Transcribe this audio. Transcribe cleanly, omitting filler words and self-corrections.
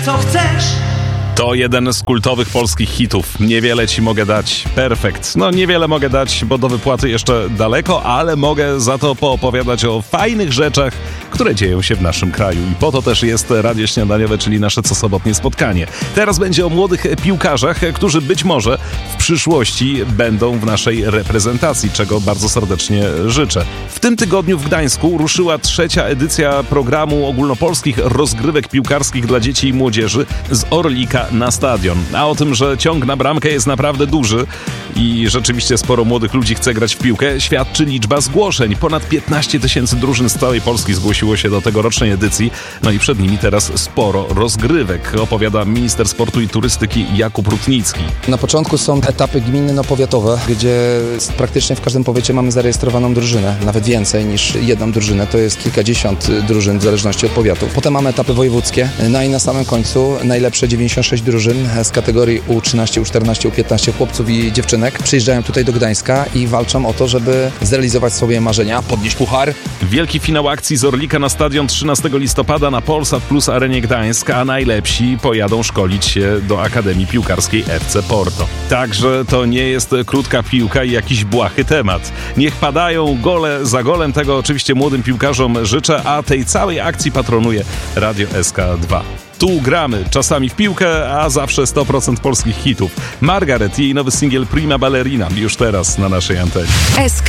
co chcesz. To jeden z kultowych polskich hitów. Niewiele ci mogę dać. Perfekt. No niewiele mogę dać, bo do wypłaty jeszcze daleko, ale mogę za to poopowiadać o fajnych rzeczach, które dzieją się w naszym kraju. I po to też jest Radio Śniadaniowe, czyli nasze cosobotnie spotkanie. Teraz będzie o młodych piłkarzach, którzy być może w przyszłości będą w naszej reprezentacji, czego bardzo serdecznie życzę. W tym tygodniu w Gdańsku ruszyła 3. edycja programu ogólnopolskich rozgrywek piłkarskich dla dzieci i młodzieży z Orlika na stadion. A o tym, że ciąg na bramkę jest naprawdę duży i rzeczywiście sporo młodych ludzi chce grać w piłkę, świadczy liczba zgłoszeń. Ponad 15 000 drużyn z całej Polski zgłosiło się do tegorocznej edycji, no i przed nimi teraz sporo rozgrywek, opowiada minister sportu i turystyki Jakub Rutnicki. Na początku są etapy gminno-powiatowe, gdzie praktycznie w każdym powiecie mamy zarejestrowaną drużynę, nawet więcej niż jedną drużynę, to jest kilkadziesiąt drużyn w zależności od powiatów. Potem mamy etapy wojewódzkie, no i na samym końcu najlepsze 96 drużyn z kategorii U13, U14, U15 chłopców i dziewczynek przyjeżdżają tutaj do Gdańska i walczą o to, żeby zrealizować sobie marzenia, podnieść puchar. Wielki finał akcji z Orlika na stadion 13 listopada na Polsat Plus Arenie Gdańsk, a najlepsi pojadą szkolić się do Akademii Piłkarskiej FC Porto. Także to nie jest krótka piłka i jakiś błahy temat. Niech padają gole za golem, tego oczywiście młodym piłkarzom życzę, a tej całej akcji patronuje Radio SK2. Tu gramy, czasami w piłkę, a zawsze 100% polskich hitów. Margaret i jej nowy singiel Prima Ballerina już teraz na naszej antenie.